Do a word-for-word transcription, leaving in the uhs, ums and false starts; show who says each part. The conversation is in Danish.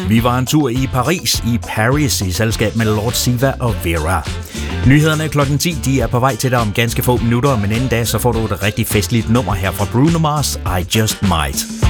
Speaker 1: Vi var en tur i Paris, i Paris, i selskab med Lord Siva og Vera. Nyhederne klokken ti, de er på vej til dig om ganske få minutter, men inden da, så får du et rigtig festligt nummer her fra Bruno Mars, I Just Might.